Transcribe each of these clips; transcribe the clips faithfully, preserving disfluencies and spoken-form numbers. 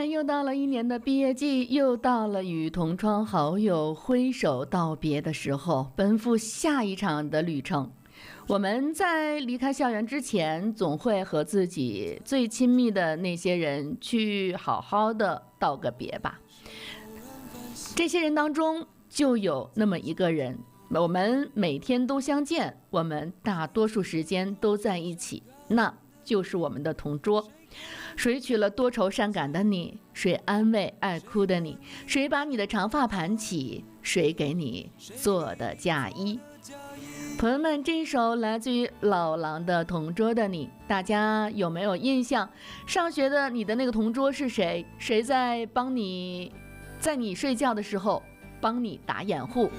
又到了一年的毕业季，又到了与同窗好友挥手道别的时候，奔赴下一场的旅程。我们在离开校园之前，总会和自己最亲密的那些人去好好的道个别吧。这些人当中就有那么一个人，我们每天都相见，我们大多数时间都在一起，那就是我们的同桌。谁娶了多愁善感的你？谁安慰爱哭的你？谁把你的长发盘起？谁给你做的嫁衣？朋友们，这一首来自于老狼的《同桌的你》，大家有没有印象？上学的你的那个同桌是谁？谁在帮你，在你睡觉的时候帮你打掩护？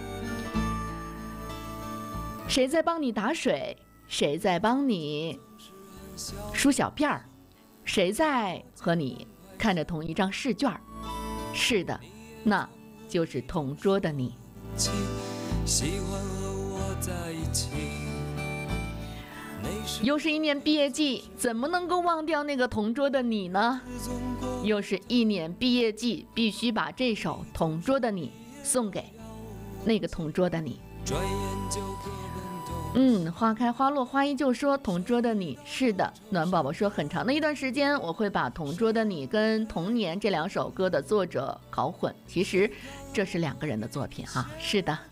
谁在帮你打水？谁在帮你梳小辫儿？谁在和你看着同一张试卷？是的，那就是同桌的你。喜欢和我在一起。又是一年毕业季，怎么能够忘掉那个同桌的你呢？又是一年毕业季，必须把这首《同桌的你》送给那个同桌的你。嗯，花开花落花依旧说同桌的你，是的，暖宝宝说很长的一段时间我会把同桌的你跟童年这两首歌的作者搞混，其实这是两个人的作品哈。是的。